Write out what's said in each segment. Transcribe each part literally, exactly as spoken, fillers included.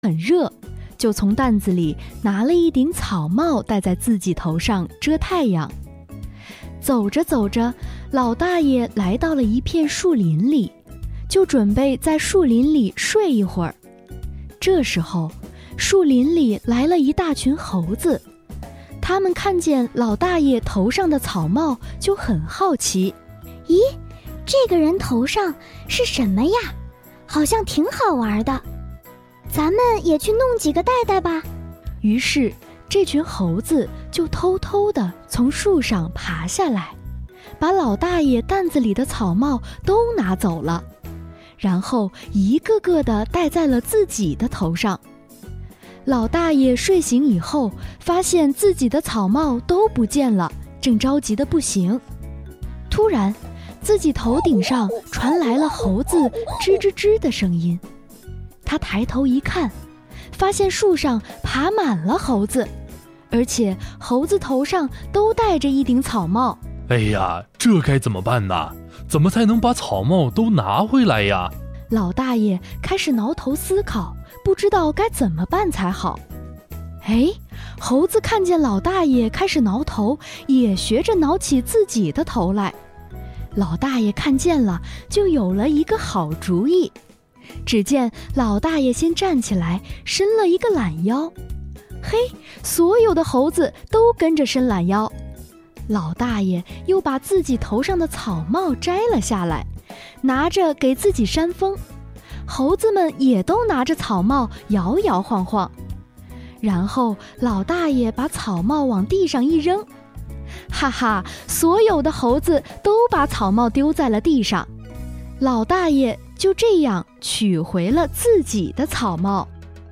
很热，就从担子里拿了一顶草帽戴在自己头上遮太阳。走着走着，老大爷来到了一片树林里，就准备在树林里睡一会儿。这时候，树林里来了一大群猴子，他们看见老大爷头上的草帽就很好奇。 咦，这个人头上是什么呀？好像挺好玩的，咱们也去弄几个戴戴吧。 于是这群猴子就偷偷地从树上爬下来，把老大爷担子里的草帽都拿走了，然后一个个地戴在了自己的头上。老大爷睡醒以后，发现自己的草帽都不见了，正着急得不行。突然，自己头顶上传来了猴子吱吱吱的声音。他抬头一看，发现树上爬满了猴子，而且猴子头上都戴着一顶草帽。 哎呀，这该怎么办呢？怎么才能把草帽都拿回来呀？ 老大爷开始挠头思考，不知道该怎么办才好。哎，猴子看见老大爷开始挠头，也学着挠起自己的头来。老大爷看见了，就有了一个好主意。只见老大爷先站起来，伸了一个懒腰。嘿，所有的猴子都跟着伸懒腰。老大爷又把自己头上的草帽摘了下来，拿着给自己扇风。猴子们也都拿着草帽摇摇晃晃。然后老大爷把草帽往地上一扔，哈哈，所有的猴子都把草帽丢在了地上。老大爷就这样取回了自己的草帽。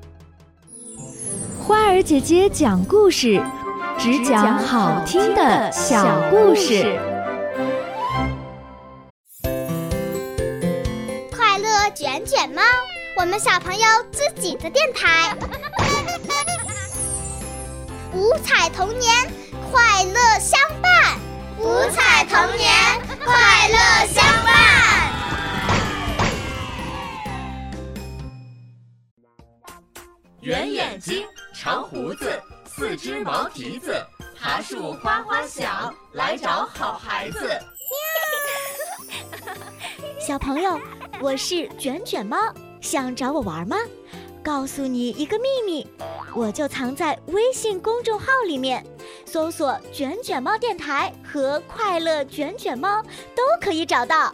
花儿姐姐讲故事，只讲好听的小故事。 快乐卷卷猫，我们小朋友自己的电台。五彩童年，快乐相伴。五彩童年，快乐相伴。 圆眼睛，长胡子，四只毛蹄子，爬树花花响，来找好孩子。 小朋友，我是卷卷猫，想找我玩吗？告诉你一个秘密，我就藏在微信公众号里面，搜索卷卷猫电台和快乐卷卷猫都可以找到。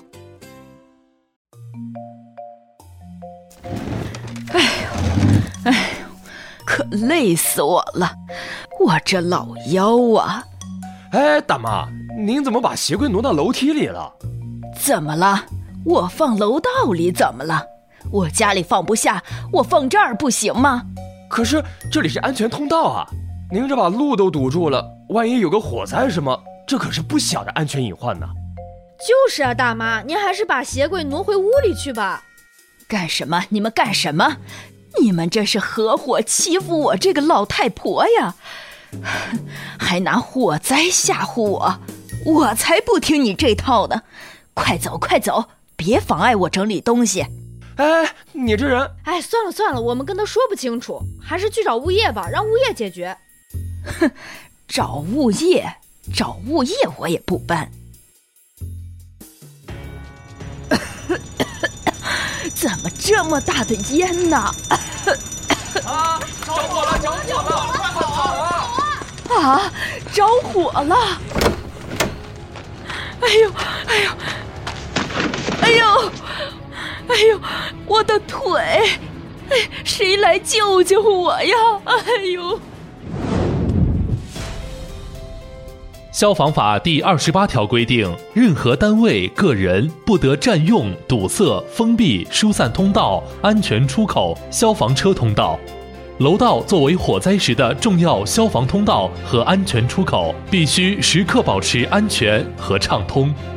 哎呦哎呦，可累死我了，我这老腰啊！ 哎，大妈，您怎么把鞋柜挪到楼梯里了？ 怎么了？我放楼道里怎么了？我家里放不下，我放这儿不行吗？ 可是这里是安全通道啊，您这把路都堵住了，万一有个火灾什么，这可是不小的安全隐患呢。 就是啊，大妈，您还是把鞋柜挪回屋里去吧。 干什么？你们干什么？你们这是合伙欺负我这个老太婆呀，还拿火灾吓唬我，我才不听你这套呢！快走快走，别妨碍我整理东西。 哎，你这人…… 哎，算了算了，我们跟他说不清楚，还是去找物业吧，让物业解决。 哼，找物业，找物业我也不搬。怎么这么大的烟呢？ 啊！着火了！着火了！快跑啊！ 啊！着火了！哎呦！哎呦！哎呦！哎呦！我的腿！哎，谁来救救我呀！哎呦！ 消防法第二十八条规定，任何单位、个人不得占用、堵塞、封闭、疏散通道、安全出口、消防车通道。楼道作为火灾时的重要消防通道和安全出口，必须时刻保持安全和畅通。